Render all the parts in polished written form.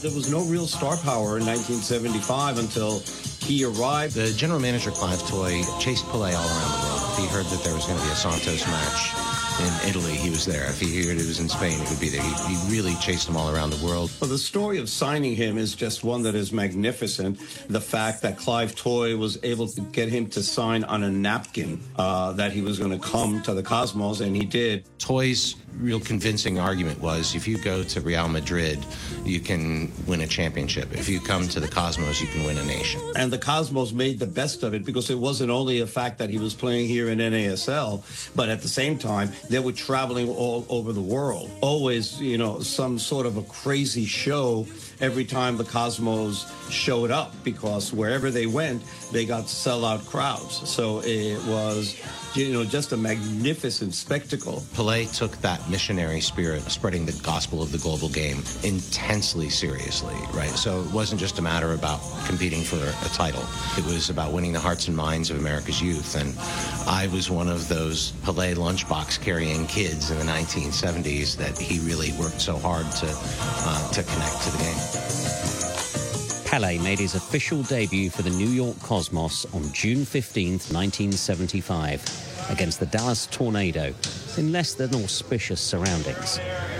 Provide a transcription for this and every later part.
There was no real star power in 1975 until he arrived. The general manager, Clive Toye, chased Pelé all around the world. If he heard that there was going to be a Santos match in Italy, he was there. If he heard it was in Spain, he would be there. He really chased them all around the world. Well, the story of signing him is just one that is magnificent. The fact that Clive Toye was able to get him to sign on a napkin that he was going to come to the Cosmos, and he did. Toye's real convincing argument was, if you go to Real Madrid, you can win a championship. If you come to the Cosmos, you can win a nation. And the Cosmos made the best of it, because it wasn't only a fact that he was playing here in NASL, but at the same time, they were traveling all over the world. Always, you know, some sort of a crazy show every time the Cosmos showed up, because wherever they went, they got sellout crowds. So it was, you know, just a magnificent spectacle. Pelé took that missionary spirit, spreading the gospel of the global game, intensely seriously, right? So it wasn't just a matter about competing for a title. It was about winning the hearts and minds of America's youth. And I was one of those Pelé lunchbox carrying kids in the 1970s that he really worked so hard to connect to the game. Pelé made his official debut for the New York Cosmos on June 15th, 1975, against the Dallas Tornado in less than auspicious surroundings.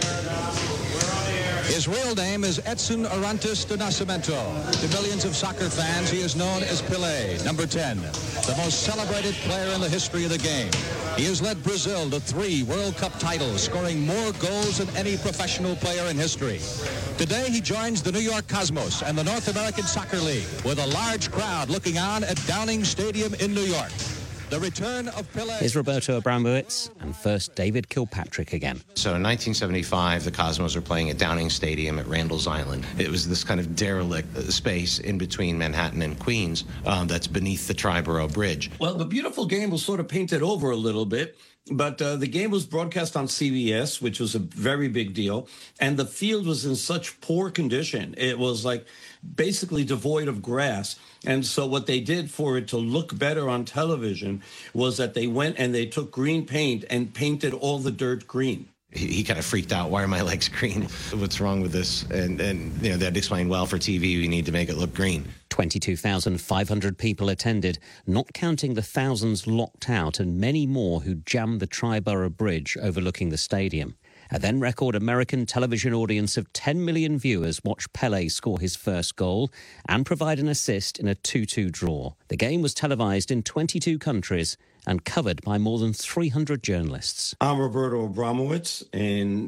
His real name is Edson Arantes do Nascimento. To millions of soccer fans, he is known as Pelé, number 10, the most celebrated player in the history of the game. He has led Brazil to 3 World Cup titles, scoring more goals than any professional player in history. Today, he joins the New York Cosmos and the North American Soccer League with a large crowd looking on at Downing Stadium in New York. The return of Pelé. Here's Roberto Abramowitz and first David Kilpatrick again. So in 1975, the Cosmos were playing at Downing Stadium at Randall's Island. It was this kind of derelict space in between Manhattan and Queens that's beneath the Triborough Bridge. Well, the beautiful game was sort of painted over a little bit. But the game was broadcast on CBS, which was a very big deal. And the field was in such poor condition. It was like basically devoid of grass. And so what they did for it to look better on television was that they went and they took green paint and painted all the dirt green. He kind of freaked out. Why are my legs green? What's wrong with this? And you know, that explained, well, for TV, we need to make it look green. 22,500 people attended, not counting the thousands locked out and many more who jammed the Triborough Bridge overlooking the stadium. A then-record American television audience of 10 million viewers watched Pelé score his first goal and provide an assist in a 2-2 draw. The game was televised in 22 countries and covered by more than 300 journalists. I'm Roberto Abramowitz. In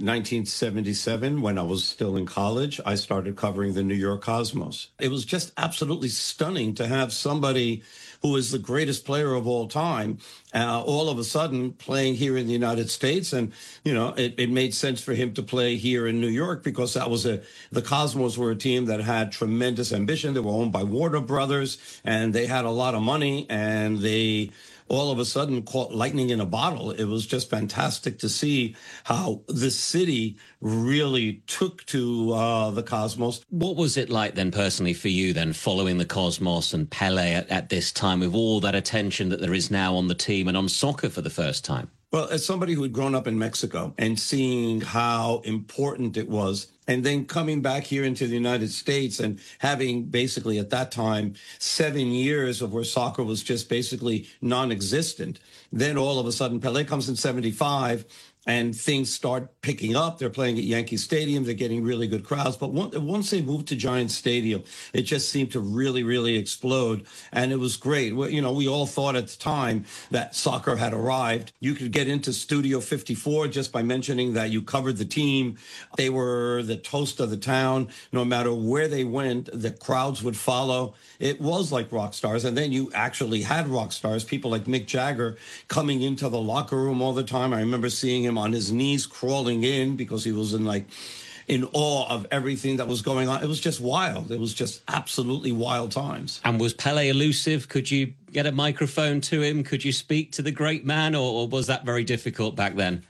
1977, when I was still in college, I started covering the New York Cosmos. It was just absolutely stunning to have somebody who is the greatest player of all time, all of a sudden playing here in the United States. And, you know, it made sense for him to play here in New York because that was the Cosmos were a team that had tremendous ambition. They were owned by Warner Brothers, and they had a lot of money, and they all of a sudden caught lightning in a bottle. It was just fantastic to see how the city really took to the Cosmos. What was it like then personally for you then, following the Cosmos and Pelé at this time with all that attention that there is now on the team and on soccer for the first time? Well, as somebody who had grown up in Mexico and seeing how important it was, and then coming back here into the United States and having basically at that time 7 years of where soccer was just basically non-existent. Then all of a sudden, Pelé comes in 75 and things start picking up. They're playing at Yankee Stadium. They're getting really good crowds. But once they moved to Giant Stadium, it just seemed to really, really explode. And it was great. You know, we all thought at the time that soccer had arrived. You could get into Studio 54 just by mentioning that you covered the team. They were the toast of the town. No matter where they went, the crowds would follow. It was like rock stars. And then you actually had rock stars, people like Mick Jagger coming into the locker room all the time. I remember seeing him on his knees crawling in because he was in awe of everything that was going on. It was just wild. It was just absolutely wild times. And was Pelé elusive? Could you get a microphone to him? Could you speak to the great man, or was that very difficult back then?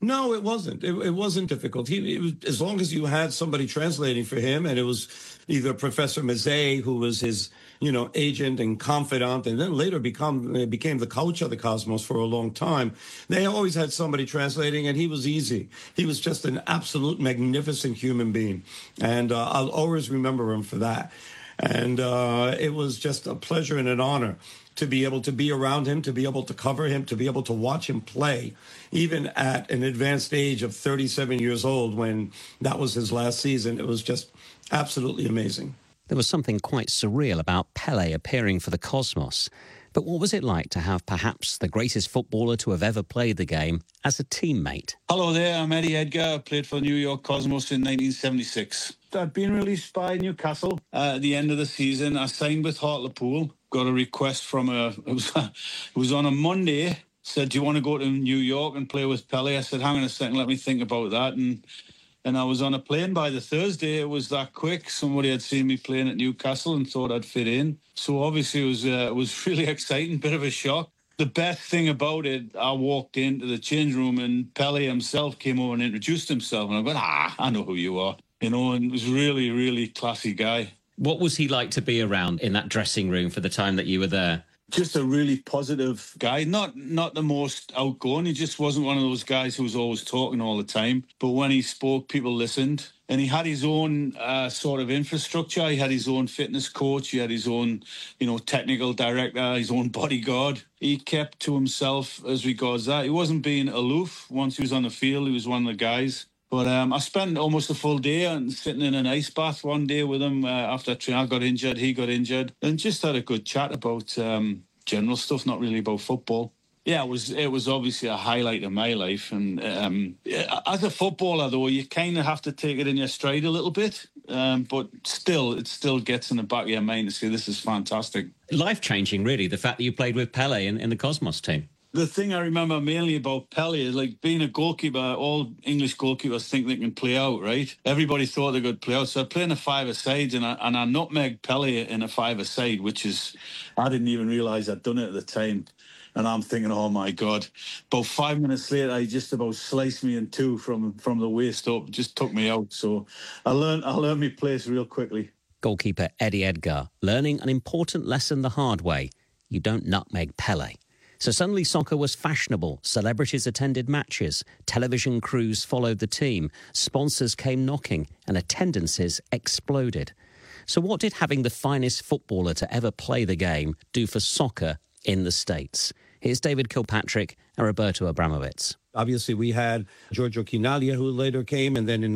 No, it wasn't. It wasn't difficult. It was, as long as you had somebody translating for him, and it was either Professor Mazet, who was his, agent and confidant, and then later became the coach of the Cosmos for a long time. They always had somebody translating, and he was easy. He was just an absolute magnificent human being, and I'll always remember him for that. And it was just a pleasure and an honor to be able to be around him, to be able to cover him, to be able to watch him play, even at an advanced age of 37 years old when that was his last season. It was just absolutely amazing. There was something quite surreal about Pelé appearing for the Cosmos. But what was it like to have perhaps the greatest footballer to have ever played the game as a teammate? Hello there, I'm Eddie Edgar. I played for the New York Cosmos in 1976. I'd been released by Newcastle at the end of the season. I signed with Hartlepool. Got a request from it was on a Monday. Said, do you want to go to New York and play with Pelé? I said, hang on a second, let me think about that. And I was on a plane by the Thursday. It was that quick. Somebody had seen me playing at Newcastle and thought I'd fit in. So obviously it was really exciting, bit of a shock. The best thing about it, I walked into the change room and Pelé himself came over and introduced himself. And I went, I know who you are. And it was really, really classy guy. What was he like to be around in that dressing room for the time that you were there? Just a really positive guy, not the most outgoing. He just wasn't one of those guys who was always talking all the time. But when he spoke, people listened. And he had his own sort of infrastructure. He had his own fitness coach. He had his own, technical director, his own bodyguard. He kept to himself as regards that. He wasn't being aloof. Once he was on the field, he was one of the guys. But I spent almost a full day sitting in an ice bath one day with him after I got injured, he got injured, and just had a good chat about general stuff, not really about football. Yeah, it was obviously a highlight of my life. And as a footballer, though, you kind of have to take it in your stride a little bit. But still, it still gets in the back of your mind to say this is fantastic. Life-changing, really, the fact that you played with Pelé in the Cosmos team. The thing I remember mainly about Pelé is, like, being a goalkeeper, all English goalkeepers think they can play out, right? Everybody thought they could play out. So I played in a five-a-side, and I nutmegged Pelé in a five-a-side, which is, I didn't even realise I'd done it at the time. And I'm thinking, oh, my God. About 5 minutes later, he just about sliced me in two from the waist up, just took me out. So I learned my place real quickly. Goalkeeper Eddie Edgar, learning an important lesson the hard way. You don't nutmeg Pelé. So suddenly soccer was fashionable. Celebrities attended matches. Television crews followed the team. Sponsors came knocking and attendances exploded. So what did having the finest footballer to ever play the game do for soccer in the States? Here's David Kilpatrick and Roberto Abramovitz. Obviously, we had Giorgio Chinaglia, who later came, and then in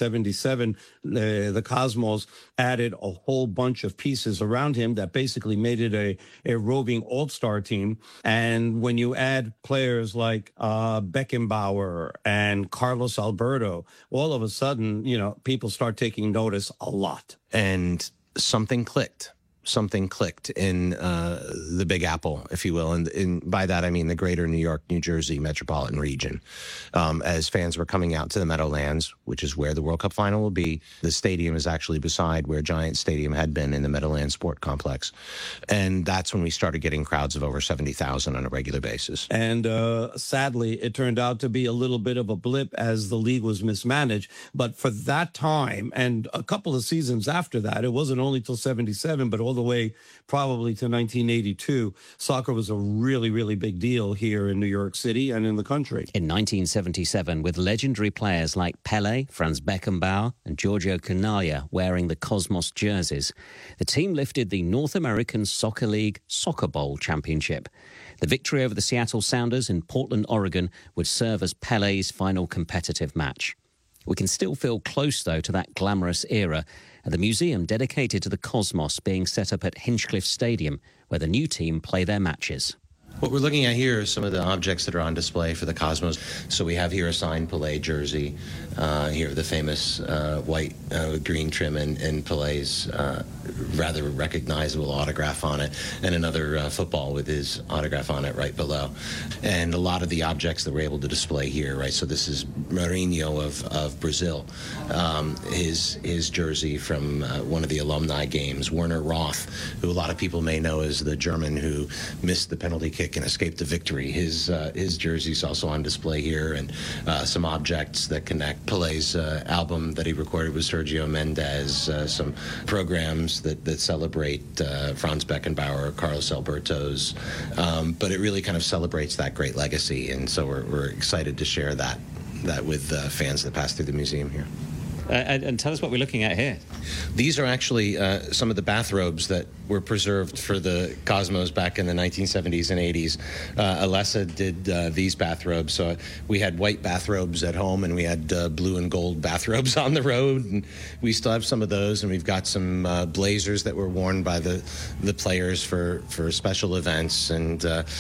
1977, the Cosmos added a whole bunch of pieces around him that basically made it a roving all-star team. And when you add players like Beckenbauer and Carlos Alberto, all of a sudden, people start taking notice a lot. And something clicked. Something clicked in the Big Apple, if you will. And by that, I mean the greater New York, New Jersey metropolitan region. As fans were coming out to the Meadowlands, which is where the World Cup final will be, the stadium is actually beside where Giant Stadium had been in the Meadowlands Sport Complex. And that's when we started getting crowds of over 70,000 on a regular basis. And sadly, it turned out to be a little bit of a blip as the league was mismanaged. But for that time and a couple of seasons after that, it wasn't only till 77, but all the way probably to 1982, soccer was a really, really big deal here in New York City and in the country. In 1977, with legendary players like Pelé, Franz Beckenbauer and Giorgio Chinaglia wearing the Cosmos jerseys, the team lifted the North American Soccer League Soccer Bowl Championship. The victory over the Seattle Sounders in Portland, Oregon would serve as Pelé's final competitive match. We can still feel close, though, to that glamorous era, and the museum dedicated to the Cosmos being set up at Hinchcliffe Stadium, where the new team play their matches. What we're looking at here is some of the objects that are on display for the Cosmos. So we have here a signed Pelé jersey, here the famous white green trim and Pelé's rather recognizable autograph on it, and another football with his autograph on it right below. And a lot of the objects that we're able to display here, right? So this is Marinho of Brazil, his jersey from one of the alumni games. Werner Roth, who a lot of people may know as the German who missed the penalty kick and escaped to victory. His jersey is also on display here, and some objects that connect. Pelé's album that he recorded with Sergio Mendes, some programs that celebrate Franz Beckenbauer, Carlos Alberto's, but it really kind of celebrates that great legacy, and so we're excited to share that with fans that pass through the museum here. And tell us what we're looking at here. These are actually some of the bathrobes that were preserved for the Cosmos back in the 1970s and 80s. Alessa did these bathrobes. So we had white bathrobes at home, and we had blue and gold bathrobes on the road. And we still have some of those, and we've got some blazers that were worn by the players for special events. And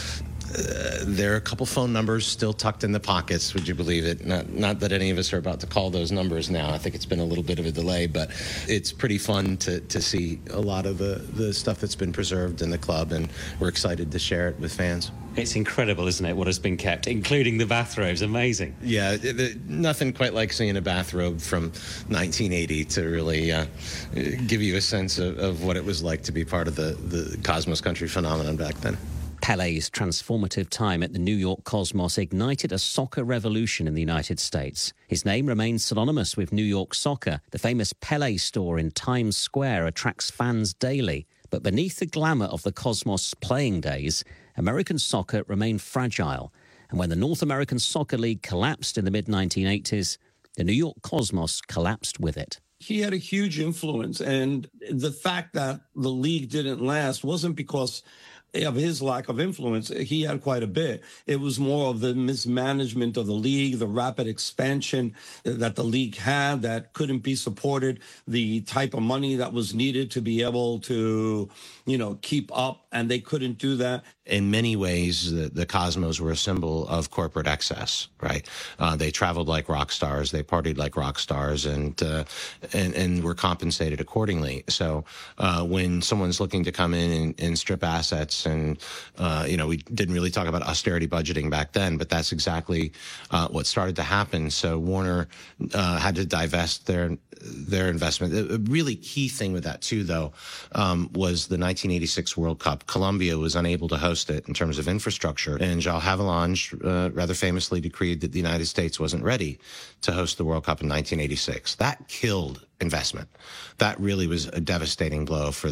there are a couple phone numbers still tucked in the pockets, would you believe it? Not that any of us are about to call those numbers now. I think it's been a little bit of a delay, but it's pretty fun to see a lot of the stuff that's been preserved in the club, and we're excited to share it with fans. It's incredible, isn't it, what has been kept, including the bathrobes. Amazing. Yeah, nothing quite like seeing a bathrobe from 1980 to really give you a sense of what it was like to be part of the Cosmos Country phenomenon back then. Pelé's transformative time at the New York Cosmos ignited a soccer revolution in the United States. His name remains synonymous with New York soccer. The famous Pelé store in Times Square attracts fans daily. But beneath the glamour of the Cosmos playing days, American soccer remained fragile. And when the North American Soccer League collapsed in the mid-1980s, the New York Cosmos collapsed with it. He had a huge influence, and the fact that the league didn't last wasn't because of his lack of influence. He had quite a bit. It was more of the mismanagement of the league, the rapid expansion that the league had that couldn't be supported, the type of money that was needed to be able to, keep up, and they couldn't do that. In many ways, the Cosmos were a symbol of corporate excess, right? They traveled like rock stars, they partied like rock stars, and were compensated accordingly. So when someone's looking to come in and strip assets, and we didn't really talk about austerity budgeting back then, but that's exactly what started to happen. So Warner had to divest their investment. A really key thing with that too, though, was the 1986 World Cup. Colombia was unable to host it in terms of infrastructure, and João Havelange rather famously decreed that the United States wasn't ready to host the World Cup in 1986. That killed investment. That really was a devastating blow for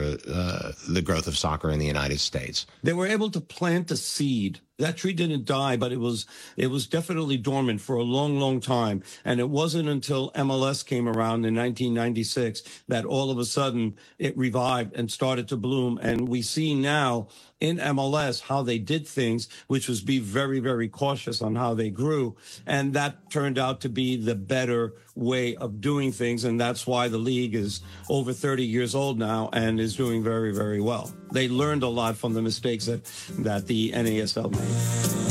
the growth of soccer in the United States. They were able to plant a seed. That tree didn't die, but it was definitely dormant for a long, long time. And it wasn't until MLS came around in 1996 that all of a sudden it revived and started to bloom. And we see now in MLS how they did things, which was be very, very cautious on how they grew. And that turned out to be the better way of doing things. And that's why the league is over 30 years old now and is doing very, very well. They learned a lot from the mistakes that the NASL made.